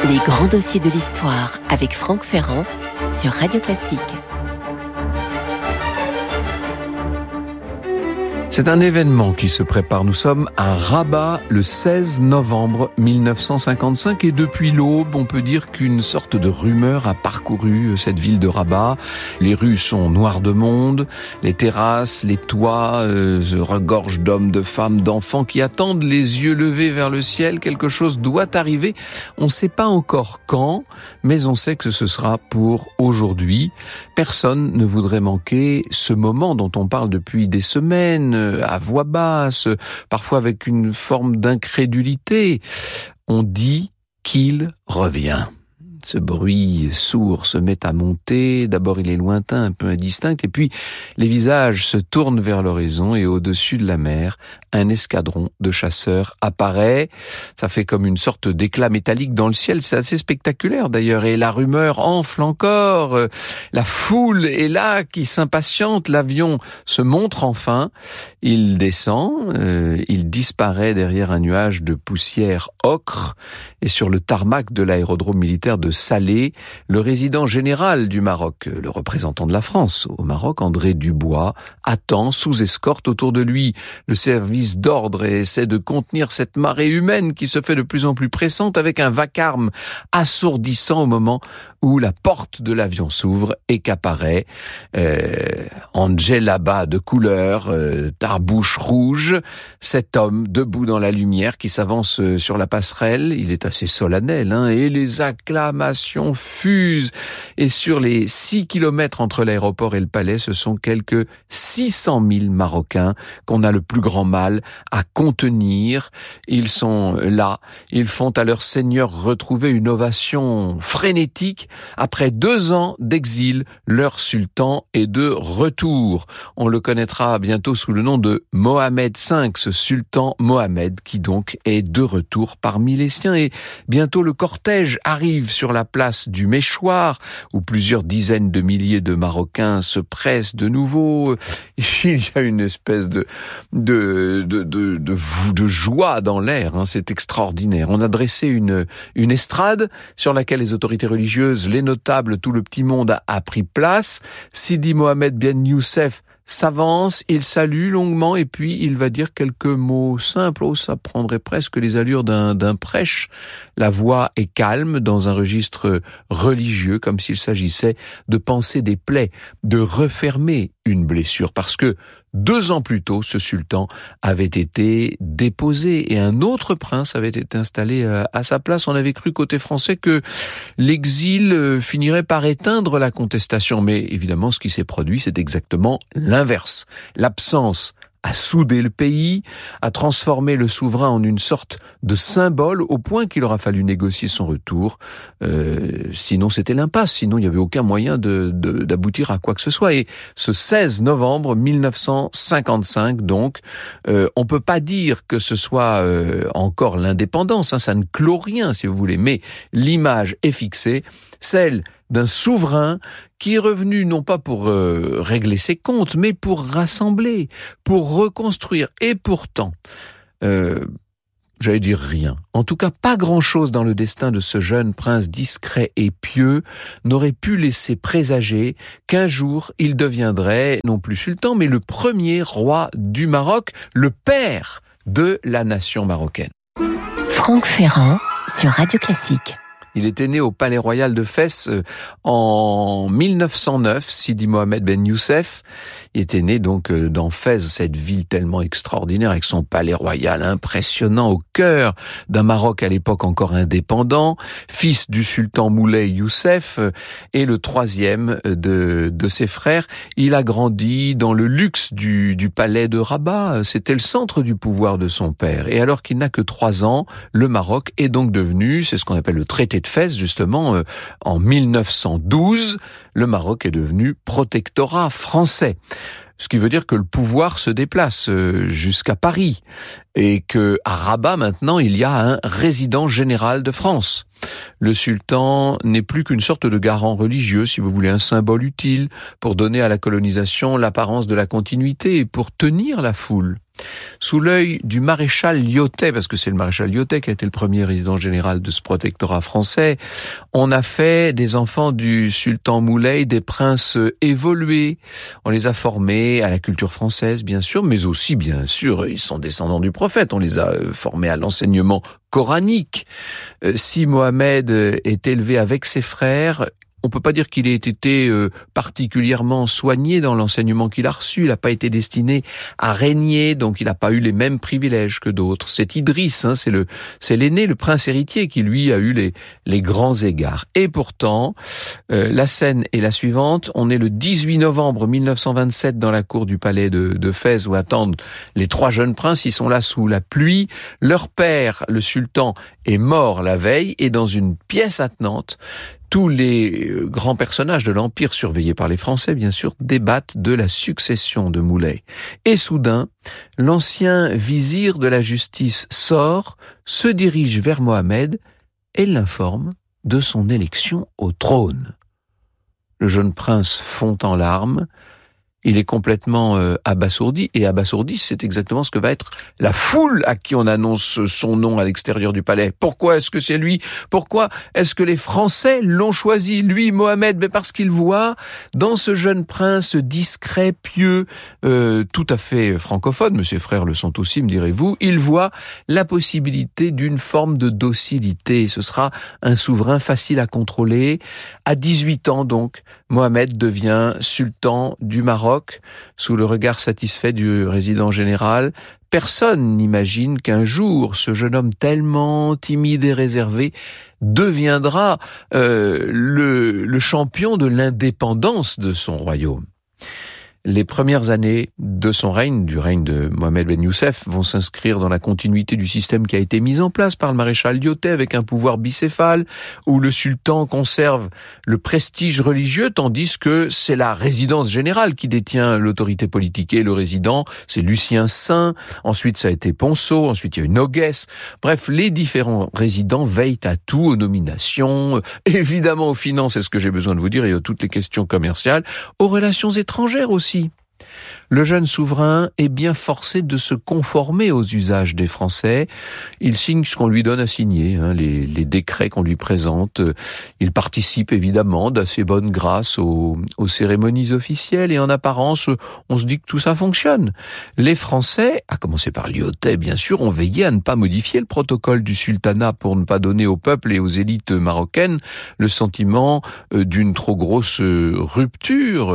Les grands dossiers de l'histoire avec Franck Ferrand sur Radio Classique. C'est un événement qui se prépare. Nous sommes à Rabat le 16 novembre 1955 et depuis l'aube, on peut dire qu'une sorte de rumeur a parcouru cette ville de Rabat. Les rues sont noires de monde, les terrasses, les toits se regorgent d'hommes, de femmes, d'enfants qui attendent les yeux levés vers le ciel. Quelque chose doit arriver. On ne sait pas encore quand, mais on sait que ce sera pour aujourd'hui. Personne ne voudrait manquer ce moment dont on parle depuis des semaines, à voix basse, parfois avec une forme d'incrédulité. On dit qu'il revient. Ce bruit sourd se met à monter. D'abord, il est lointain, un peu indistinct, et puis les visages se tournent vers l'horizon et au-dessus de la mer, un escadron de chasseurs apparaît. Ça fait comme une sorte d'éclat métallique dans le ciel. C'est assez spectaculaire d'ailleurs. Et la rumeur enfle encore. La foule est là qui s'impatiente. L'avion se montre enfin. Il descend. Il disparaît derrière un nuage de poussière ocre. Et sur le tarmac de l'aérodrome militaire de Salé, le résident général du Maroc, le représentant de la France au Maroc, André Dubois, attend sous escorte autour de lui le service d'ordre et essaie de contenir cette marée humaine qui se fait de plus en plus pressante avec un vacarme assourdissant au moment où la porte de l'avion s'ouvre et qu'apparaît en djellaba de couleur, tarbouche rouge, cet homme debout dans la lumière qui s'avance sur la passerelle. Il est assez solennel, et les acclamations fusent. Et sur les 6 kilomètres entre l'aéroport et le palais, ce sont quelques 600 000 Marocains qu'on a le plus grand mal à contenir. Ils sont là, ils font à leur seigneur retrouver une ovation frénétique. Après 2 ans d'exil, leur sultan est de retour. On le connaîtra bientôt sous le nom de Mohamed V, ce sultan Mohamed qui donc est de retour parmi les siens. Et bientôt le cortège arrive sur la place du Méchoir où plusieurs dizaines de milliers de Marocains se pressent de nouveau. Il y a une espèce de joie dans l'air, c'est extraordinaire. On a dressé une estrade sur laquelle les autorités religieuses, les notables, tout le petit monde a pris place. Sidi Mohamed Ben Youssef s'avance, il salue longuement et puis il va dire quelques mots simples. Ça prendrait presque les allures d'un prêche. La voix est calme dans un registre religieux, comme s'il s'agissait de panser des plaies, de refermer une blessure. Parce que 2 ans plus tôt, ce sultan avait été déposé et un autre prince avait été installé à sa place. On avait cru côté français que l'exil finirait par éteindre la contestation. Mais évidemment, ce qui s'est produit, c'est exactement l'inverse. L'absence a soudé le pays, a transformé le souverain en une sorte de symbole au point qu'il aura fallu négocier son retour. Sinon, c'était l'impasse. Sinon, il n'y avait aucun moyen d'aboutir à quoi que ce soit. Et ce 16 novembre 1955, donc, on peut pas dire que ce soit encore l'indépendance. Ça ne clôt rien, si vous voulez. Mais l'image est fixée, celle d'un souverain qui est revenu non pas pour régler ses comptes, mais pour rassembler, pour reconstruire. Et pourtant, j'allais dire rien. En tout cas, pas grand-chose dans le destin de ce jeune prince discret et pieux n'aurait pu laisser présager qu'un jour il deviendrait non plus sultan, mais le premier roi du Maroc, le père de la nation marocaine. Franck Ferrand sur Radio Classique. Il était né au Palais Royal de Fès en 1909, Sidi Mohamed Ben Youssef. Il était né donc dans Fès, cette ville tellement extraordinaire avec son palais royal impressionnant au cœur d'un Maroc à l'époque encore indépendant, fils du sultan Moulay Youssef et le 3e de ses frères. Il a grandi dans le luxe du palais de Rabat. C'était le centre du pouvoir de son père. Et alors qu'il n'a que 3 ans, le Maroc est donc devenu, c'est ce qu'on appelle le traité de Fès justement, en 1912, le Maroc est devenu protectorat français. Ce qui veut dire que le pouvoir se déplace jusqu'à Paris et que à Rabat maintenant il y a un résident général de France. Le sultan n'est plus qu'une sorte de garant religieux, si vous voulez, un symbole utile pour donner à la colonisation l'apparence de la continuité et pour tenir la foule. sous l'œil du maréchal Lyautey, parce que c'est le maréchal Lyautey qui a été le premier résident général de ce protectorat français, on a fait des enfants du sultan Moulay des princes évolués. On les a formés à la culture française, bien sûr, mais aussi, bien sûr, ils sont descendants du prophète. On les a formés à l'enseignement coranique. Si Mohamed est élevé avec ses frères, on peut pas dire qu'il ait été particulièrement soigné dans l'enseignement qu'il a reçu. Il n'a pas été destiné à régner, donc il n'a pas eu les mêmes privilèges que d'autres. C'est Idriss, c'est l'aîné, le prince héritier, qui lui a eu les grands égards. Et pourtant, la scène est la suivante. On est le 18 novembre 1927 dans la cour du palais de Fès où attendent les trois jeunes princes. Ils sont là sous la pluie. Leur père, le sultan, est mort la veille et dans une pièce attenante, tous les grands personnages de l'Empire, surveillés par les Français, bien sûr, débattent de la succession de Moulay. Et soudain, l'ancien vizir de la justice sort, se dirige vers Mohamed et l'informe de son élection au trône. Le jeune prince fond en larmes. Il est complètement abasourdi, et abasourdi, c'est exactement ce que va être la foule à qui on annonce son nom à l'extérieur du palais. Pourquoi est-ce que c'est lui? Pourquoi est-ce que les Français l'ont choisi, lui, Mohamed? Mais parce qu'il voit dans ce jeune prince discret, pieux, tout à fait francophone, mais ses frères le sont aussi, me direz-vous, il voit la possibilité d'une forme de docilité. Ce sera un souverain facile à contrôler. À 18 ans, donc, Mohamed devient sultan du Maroc, sous le regard satisfait du résident général. Personne n'imagine qu'un jour, ce jeune homme tellement timide et réservé deviendra le champion de l'indépendance de son royaume. Les premières années de son règne, du règne de Mohamed Ben Youssef, vont s'inscrire dans la continuité du système qui a été mis en place par le maréchal Lyautey avec un pouvoir bicéphale où le sultan conserve le prestige religieux tandis que c'est la résidence générale qui détient l'autorité politique. Et le résident, c'est Lucien Saint, ensuite ça a été Ponceau, ensuite il y a eu Noguès. Bref, les différents résidents veillent à tout, aux nominations, évidemment aux finances, c'est ce que j'ai besoin de vous dire, et à toutes les questions commerciales, aux relations étrangères aussi. Le jeune souverain est bien forcé de se conformer aux usages des Français. Il signe ce qu'on lui donne à signer, les décrets qu'on lui présente. Il participe évidemment d'assez bonne grâce aux cérémonies officielles et en apparence, on se dit que tout ça fonctionne. Les Français, à commencer par Lyautey bien sûr, ont veillé à ne pas modifier le protocole du sultanat pour ne pas donner au peuple et aux élites marocaines le sentiment d'une trop grosse rupture.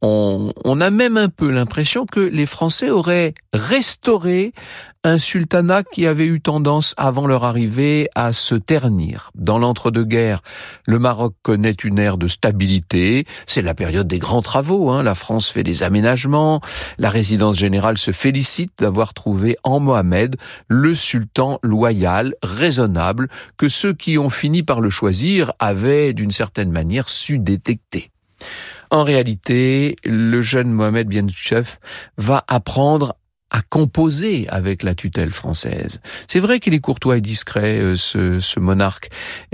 On a même un peu l'impression que les Français auraient restauré un sultanat qui avait eu tendance, avant leur arrivée, à se ternir. Dans l'entre-deux-guerres, le Maroc connaît une ère de stabilité. C'est la période des grands travaux. La France fait des aménagements. La résidence générale se félicite d'avoir trouvé en Mohamed le sultan loyal, raisonnable, que ceux qui ont fini par le choisir avaient, d'une certaine manière, su détecter. En réalité, le jeune Mohamed Ben Youssef va apprendre à composer avec la tutelle française. C'est vrai qu'il est courtois et discret, ce monarque.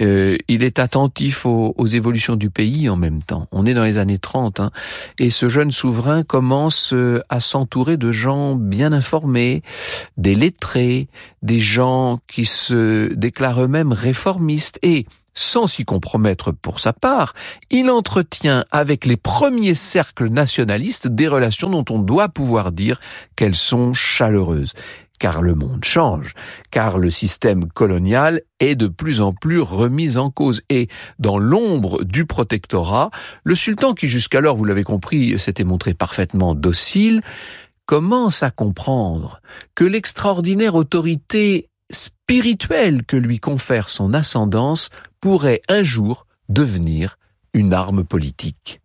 Il est attentif aux évolutions du pays en même temps. On est dans les années 30, et ce jeune souverain commence à s'entourer de gens bien informés, des lettrés, des gens qui se déclarent eux-mêmes réformistes et sans s'y compromettre pour sa part, il entretient avec les premiers cercles nationalistes des relations dont on doit pouvoir dire qu'elles sont chaleureuses. Car le monde change, car le système colonial est de plus en plus remis en cause. Et dans l'ombre du protectorat, le sultan, qui jusqu'alors, vous l'avez compris, s'était montré parfaitement docile, commence à comprendre que l'extraordinaire autorité spirituelle que lui confère son ascendance pourrait un jour devenir une arme politique.